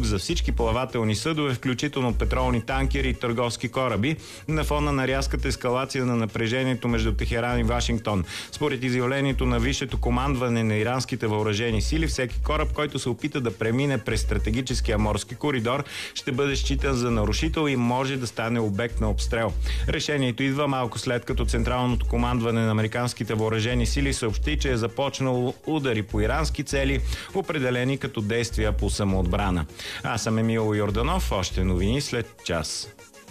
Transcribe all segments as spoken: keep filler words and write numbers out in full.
люкс за всички плавателни съдове, включително петролни танкери и търговски кораби, на фона на рязката ескалация на напрежението между Техеран и Вашингтон. Според изявлението на висшето командване на иранските въоръжени сили, всеки кораб, който се опита да премине през стратегическия морски коридор, ще бъде считан за нарушител и може да стане обект на обстрел. Решението идва малко след като Централното командване на американските въоръжени сили съобщи, че е започнало удари по ирански цели, определени като действия по самоотбрана. Аз съм Емил Йорданов, още новини след час.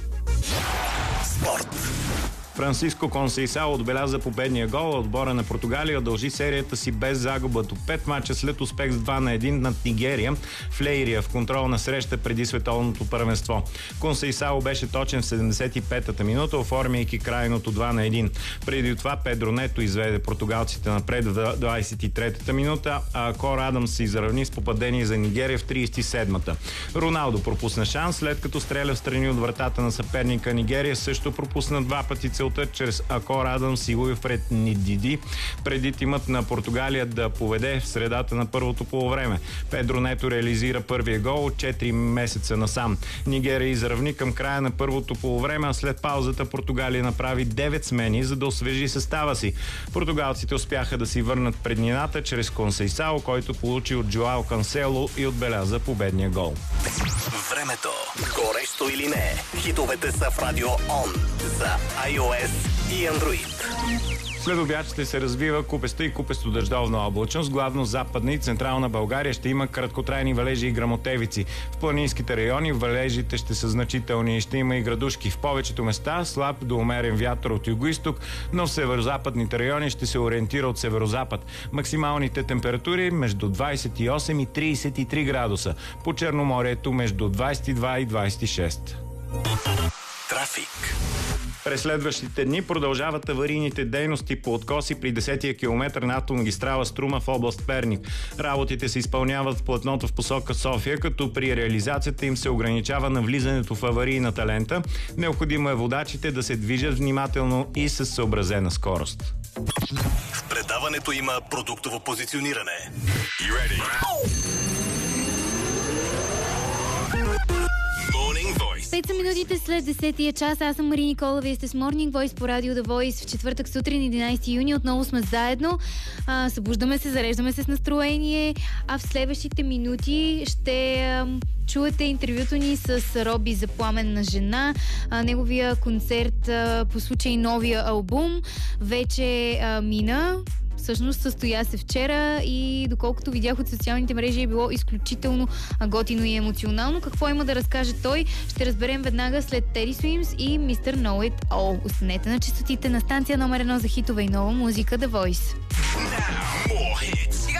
Спорт. Франциско Консейсао отбеляза победния гол. Отбора на Португалия дължи серията си без загуба до пет мача след успех с два на един над Нигерия в Лейрия в контролна среща преди световното първенство. Консейсао беше точен в седемдесет и петата минута, оформяйки крайното два на един. Преди това Педро Нето изведе португалците напред в двадесет и третата минута, а Кор Адамс се изравни с попадение за Нигерия в тридесет и седмата. Роналдо пропусна шанс, след като стреля в страни от вратата на съперника. Нигерия също пропусна два пъти целта чрез Акор Адамс и Уилфред Ндиди, преди тимът на Португалия да поведе в средата на първото полувреме. Педро Нето реализира първия гол от четири месеца насам. Нигерия изравни към края на първото полувреме, а след паузата Португалия направи девет смени, за да освежи състава си. Португалците успяха да си върнат преднината чрез Консейсао, който получи от Жоао Кансело и отбеляза победния гол. Времето. Горещо или не? Хитовете са в Радио Он за iOS и Android. След обяд ще се развива купеста и купесто дъждовна облачност. Главно западна и централна България ще има краткотрайни валежи и гръмотевици. В планинските райони валежите ще са значителни и ще има и градушки. В повечето места слаб до умерен вятър от югоизток, но в северозападните райони ще се ориентира от северозапад. Максималните температури между двадесет и осем и тридесет и три градуса. По Черноморието между двадесет и два и двадесет и шест. Трафик. През следващите дни продължават аварийните дейности по откоси при десетия километър на автомагистрала Струма в област Перник. Работите се изпълняват в платното в посока София, като при реализацията им се ограничава навлизането в аварийната лента. Необходимо е водачите да се движат внимателно и с съобразена скорост. В предаването има продуктово позициониране. пет са минутите след десетия час. Аз съм Мари Никола. Вие сте с Morning Voice по Радио The Voice в четвъртък сутрин, единадесети юни. Отново сме заедно. А, събуждаме се, зареждаме се с настроение. А в следващите минути ще а, чуете интервюто ни с Роби за Пламенна жена. А, неговия концерт а, по случай новия албум вече а, мина. Всъщност състоя се вчера и доколкото видях от социалните мрежи е било изключително готино и емоционално. Какво има да разкаже той, ще разберем веднага след Teddy Swims и мистер Know It All. Останете на честотите на станция номер едно за хитова и нова музика The Voice. Now, more hits.